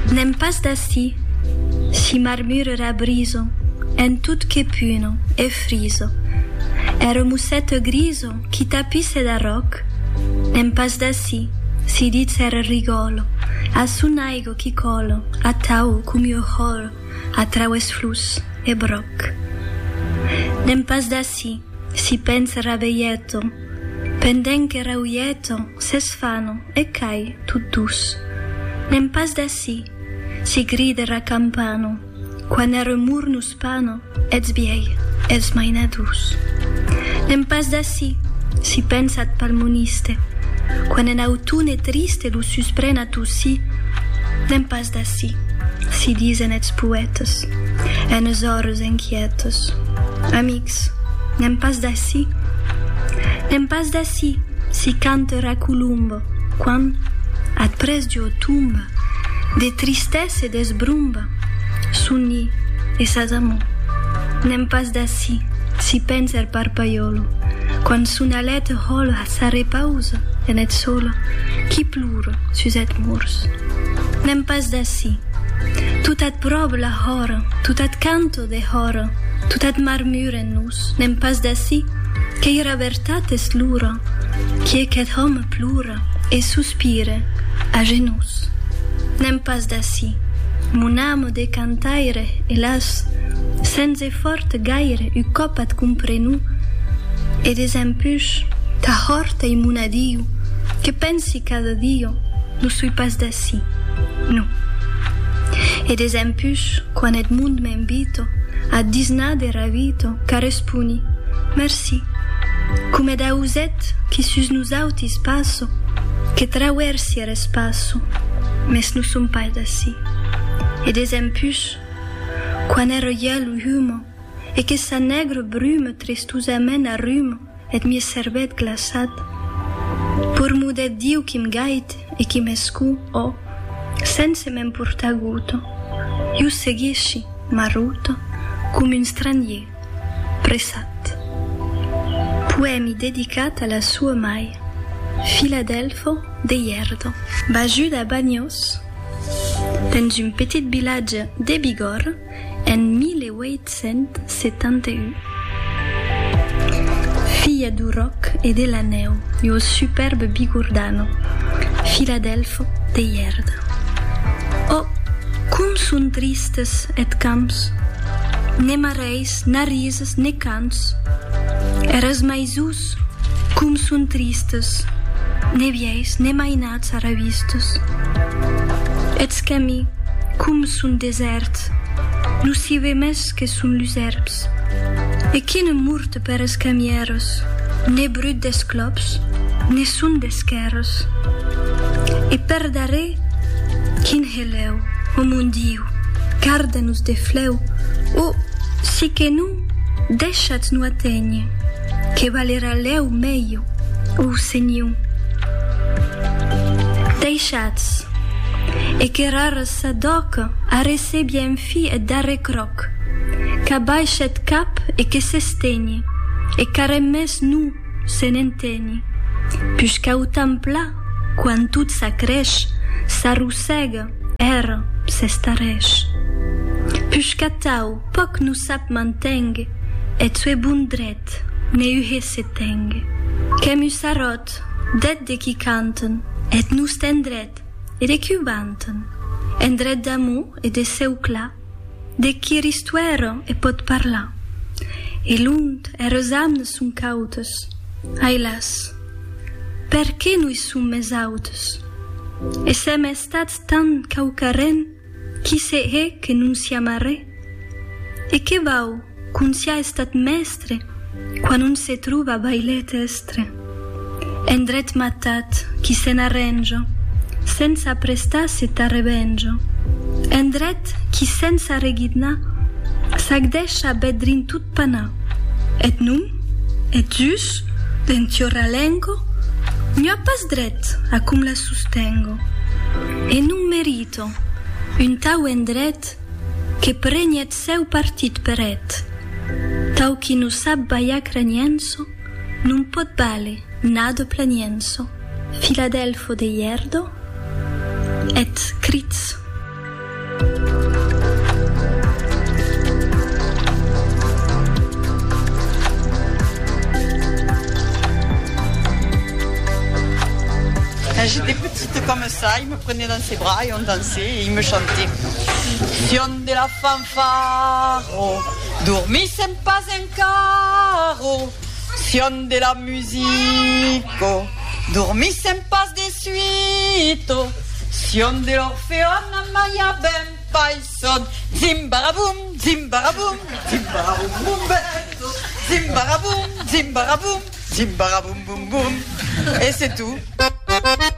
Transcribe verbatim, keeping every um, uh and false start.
n'aime pas d'assì, si marmurera briso, en tut che puno e friso, ero musetto griso, chi tapisse da roc, n'aime pas d'assì, si dizer rigolo, a sunaigo chi colo, a tau cum io holo, a traues flus e broc. N'aime pas d'assì, si pensa raveieto, penden che rauieto, se sfano e cai tut dus. N'aime pas d'assì, si grida campano, quan ero murnus pano, et sbiei, et smainadus. N'aime pas d'assì, si pensat palmoniste, quan en autune triste lu susprena tussi. N'aime pas d'assì, si disen ets poetes, en es hores inquietes. Amics, n'aime pas d'assì, n'aime pas d'assì, si cantera culumbo, quan ad presgio tumba, de tristesse des brumba, sunni e sasamo. N'aime pas d'assì, si penser parpaiolo, quan sunalet holo a sa repausa, en et solo, chi pluro sus et murs. N'aime pas d'assì, tut ad prob la hora, tut ad canto de hora, tut ad marmure nus. N'aime pas d'assì, che ira vertates lura, chi et homme plura, e suspire a genus. N'aime pas d'assì, mon amo de cantaire, hélas, senza forte gaire, u copat comprenu, e des empuches, ta horta immunadiu, che pensi cada dio, nu sui pas d'assì, nu. E des empuches, quan et mund m'invito, a disnade ravito, care spuni, merci, cum ed auset, qui sus nus autis passo, che traversiere spasso, mes nu sum pas d'assì. E des empuches, quan ero ielu humo, e che sa negro brume tristusament arrumo, et mie servet glaçat, por mudet diu qui m'gaite, e qui m'escu, o, sense m'emporta guto, iu seguisci, maruto, cum un stranier, pressat. Poemi dedicat à la sua mai, Philadelpho de Ierdo. Baju da Bagnos, dans un petit village de Bigorre, en mille huit cent soixante-un. Figlia du roc e della neu, io superbe bigordano, Philadelpho de Ierdo. Oh, cum sunt tristes et camps, ne mareis, na rises, ne cants, eras maisus, cum sunt tristes, ne vieis, ne mainats aravistos. Et scami, cum sunt deserts, nu si ve mes que sunt luserbs, e qui ne murte per escamieros, ne brut d'esclops, ne sunt d'esqueros. E per dare, quin heleu, o mon Diu, garda-nos de fleu, o, si que nu, deixat nu atenye, que valera leu meio, o Senhor. Deixats, e que rara sa doca, a rese bien fi et dare croc, ca baixet cap e que s'estegne, e care mes nu se n'entenye, puisqu'au templa, quan tout s'acreix, s'arrossega, era, s'estareix. Puisqu'à tau, poc nu sap mantengue, et sue bun dret, ne uhe se tenge. Que mu sarot, det de qui canten, et nu sten dret, et de qui vanten, en dret d'amour et de seu clar, de qui ristuero e pot parlar. E lund eres amnes sun cautes, ailas, perché nui sum mes autes? E sem estats tan caucaren, chi se he che nun sia mare? E che vau, cun sia estat mestre, quan un se truva bailete estre? En dret matat, chi se n'arrengio, senza prestarsi t'arrevengio. En dret, chi senza reghidna, s'agdescia bedrin tut pana. Et nun, et jus, dentio ralengo, n'ho pas dret a cum la sustengo. E nun merito, un tau en dret, che pregnet seu partit peret. Tau chi nu sap baia cranienso, nun pot vale nado planienso. Philadelpho de Ierdo, et Critz. Quand j'étais petite comme ça, il me prenait dans ses bras et on dansait et il me chantait. Sion de la fanfaro, dormisse en pas en caro. Sion de la musico, dormisse en pas de suito. Sion de l'orfeona maya ben paison. Zimbaraboum, zimbaraboum, zimbaraboum, boum, bendo. Zimbaraboum, zimbaraboum, zimbaraboum, boum, boum. Et c'est tout.